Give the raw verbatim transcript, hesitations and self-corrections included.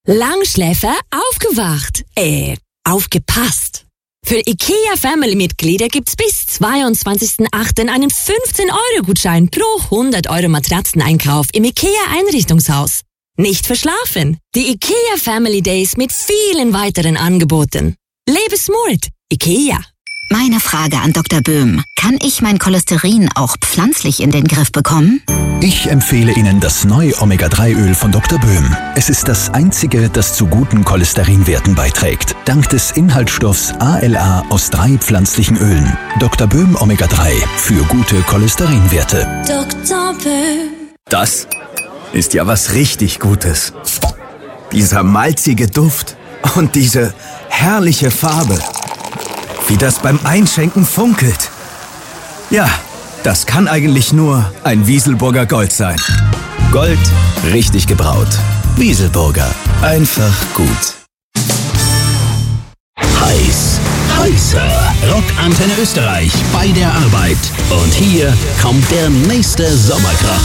Langschläfer aufgewacht. Äh, aufgepasst. Für IKEA-Family-Mitglieder gibt's bis zweiundzwanzigsten achten einen fünfzehn Euro Gutschein pro hundert Euro Matratzeneinkauf im IKEA-Einrichtungshaus. Nicht verschlafen. Die IKEA Family Days mit vielen weiteren Angeboten. Lebe smart. IKEA. Meine Frage an Doktor Böhm. Kann ich mein Cholesterin auch pflanzlich in den Griff bekommen? Ich empfehle Ihnen das neue Omega drei Öl von Doktor Böhm. Es ist das einzige, das zu guten Cholesterinwerten beiträgt. Dank des Inhaltsstoffs A L A aus drei pflanzlichen Ölen. Doktor Böhm Omega drei für gute Cholesterinwerte. Doktor Böhm. Das ist ja was richtig Gutes. Dieser malzige Duft und diese herrliche Farbe. Wie das beim Einschenken funkelt. Ja, das kann eigentlich nur ein Wieselburger Gold sein. Gold, richtig gebraut. Wieselburger, einfach gut. Heiß, heißer Rockantenne Österreich bei der Arbeit. Und hier kommt der nächste Sommerkrach.